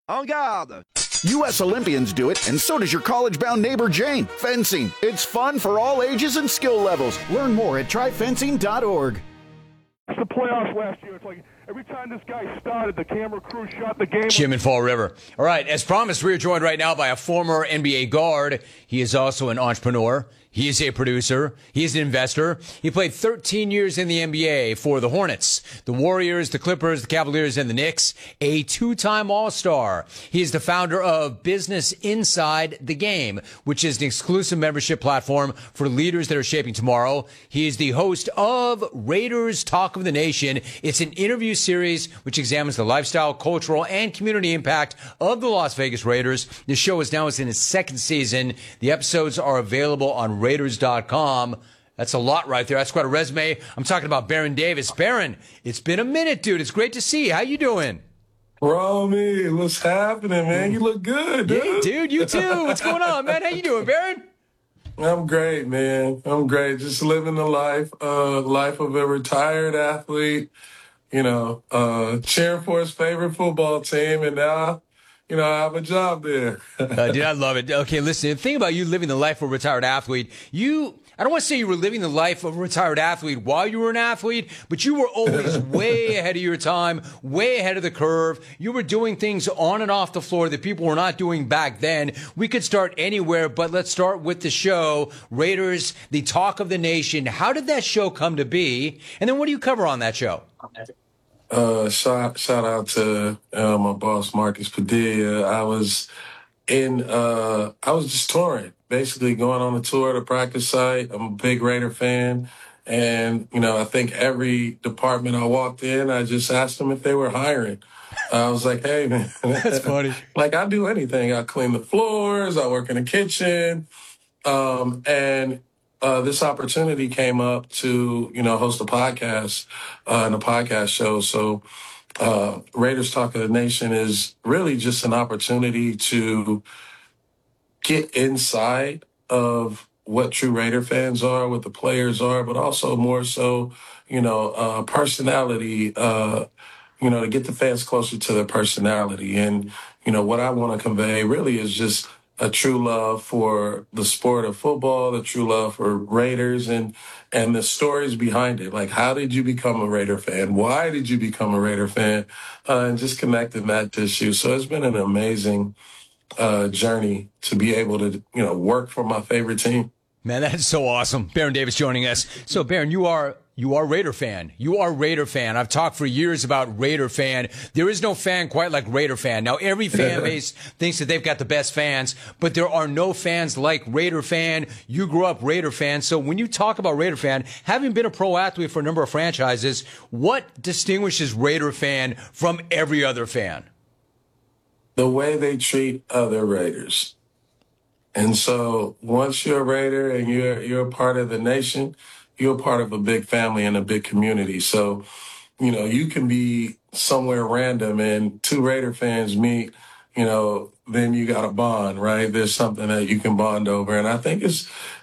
En garde! U.S. Olympians do it, and so does your college-bound neighbor Jane. Fencing. It's fun for all ages and skill levels. Learn more at tryfencing.org. It's the playoffs last year. It's like every time this guy started, the camera crew shot the game. Jim in Fall River. All right, as promised, we are joined right now by a former NBA guard. He is also an entrepreneur. He is a producer. He is an investor. He played 13 years in the NBA for the Hornets, the Warriors, the Clippers, the Cavaliers, and the Knicks. A two-time All-Star. He is the founder of Business Inside the Game, which is an exclusive membership platform for leaders that are shaping tomorrow. He is the host of Raiders Talk of the Nation. It's an interview series which examines the lifestyle, cultural, and community impact of the Las Vegas Raiders. The show is now in its second season. The episodes are available on Raiders.com. That's a lot right there. That's quite a resume. I'm talking about Baron Davis. Baron, it's been a minute, dude. It's great to see you. How you doing? Romy, what's happening, man? You look good, dude. Hey, dude, you too. What's going on, man? How you doing, Baron? I'm great, man. I'm great. Just living the life of a retired athlete, cheering for his favorite football team, and now I have a job there. Dude, I love it. Okay, listen, the thing about you living the life of a retired athlete, I don't want to say you were living the life of a retired athlete while you were an athlete, but you were always way ahead of your time, way ahead of the curve. You were doing things on and off the floor that people were not doing back then. We could start anywhere, but let's start with the show, Raiders, the Talk of the Nation. How did that show come to be? And then what do you cover on that show? Shout out to my boss, Marcus Padilla. I was just touring, basically going on a tour to practice site. I'm a big Raider fan. And, I think every department I walked in, I just asked them if they were hiring. I was like, hey, man. That's funny. Like, I do anything. I clean the floors. I work in the kitchen. This opportunity came up to, host a podcast and a podcast show. So Raiders Talk of the Nation is really just an opportunity to get inside of what true Raider fans are, what the players are, but also more so, personality, to get the fans closer to their personality. And, what I want to convey really is just a true love for the sport of football, the true love for Raiders, and the stories behind it. Like, how did you become a Raider fan? Why did you become a Raider fan? And just connecting that issue. So it's been an amazing journey to be able to, work for my favorite team. Man, that's so awesome. Baron Davis joining us. So, Baron, you are Raider fan. You are Raider fan. I've talked for years about Raider fan. There is no fan quite like Raider fan. Now, every fan base thinks that they've got the best fans, but there are no fans like Raider fan. You grew up Raider fan. So when you talk about Raider fan, having been a pro athlete for a number of franchises, what distinguishes Raider fan from every other fan? The way they treat other Raiders. And so once you're a Raider and you're a part of the nation, you're a part of a big family and a big community. So, you can be somewhere random and two Raider fans meet, then you got a bond, right? There's something that you can bond over. And I think it's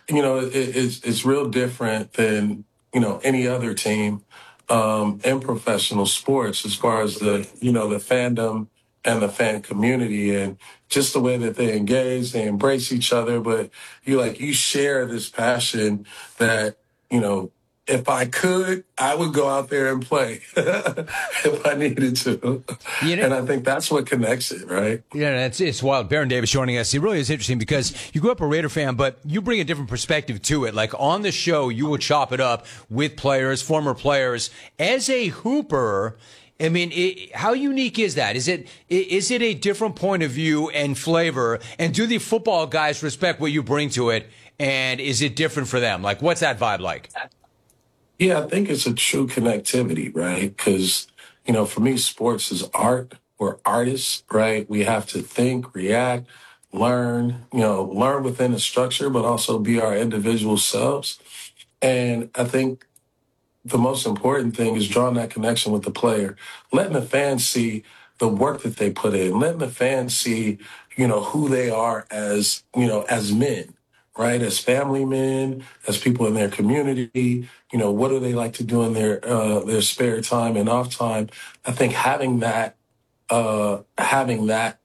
real different than, any other team in professional sports as far as the fandom and the fan community and just the way that they engage, they embrace each other. But you share this passion that, if I could, I would go out there and play if I needed to. And I think that's what connects it, right? Yeah, it's wild. Baron Davis joining us. It really is interesting because you grew up a Raider fan, but you bring a different perspective to it. Like on the show, you will chop it up with players, former players. As a hooper, I mean, how unique is that? Is it a different point of view and flavor? And do the football guys respect what you bring to it? And is it different for them? Like, what's that vibe like? Yeah, I think it's a true connectivity, right? Because, for me, sports is art. We're artists, right? We have to think, react, learn within the structure, but also be our individual selves. And I think the most important thing is drawing that connection with the player, letting the fans see the work that they put in, letting the fans see, who they are as men, right? As family men, as people in their community, what do they like to do in their spare time and off time? I think having that